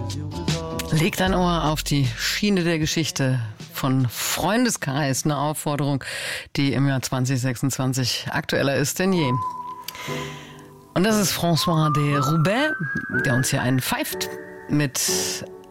Leg dein Ohr auf die Schiene der Geschichte von Freundeskreis. Eine Aufforderung, die im Jahr 2026 aktueller ist denn je. Und das ist François de Roubaix, der uns hier einen pfeift mit